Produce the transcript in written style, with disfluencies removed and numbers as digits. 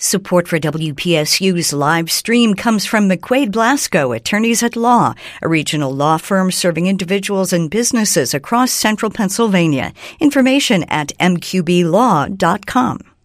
Support for WPSU's live stream comes from McQuaid Blasco, Attorneys at Law, a regional law firm serving individuals and businesses across central Pennsylvania. Information at mqblaw.com.